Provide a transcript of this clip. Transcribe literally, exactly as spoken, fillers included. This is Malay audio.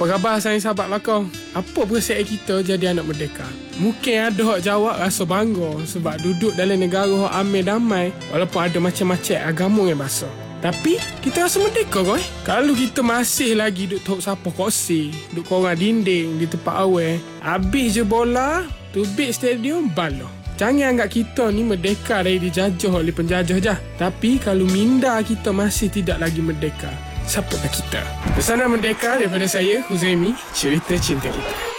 Apa khabar sayang sahabat lakau? Apa perasaan kita jadi anak merdeka? Mungkin ada hak jawab rasa bangga sebab duduk dalam negara hak amil damai walaupun ada macam-macam agama yang basuh. Tapi kita rasa merdeka kau eh? Kalau kita masih lagi duduk tok sapu kursi, duduk korang dinding di tempat awal, habis je bola, tubik stadium, baloh. Jangan anggap kita ni merdeka dari dijajah oleh penjajah je. Tapi kalau minda kita masih tidak lagi merdeka, siapakah kita? Pesanan merdeka daripada saya, Huzaimi, cerita cinta kita.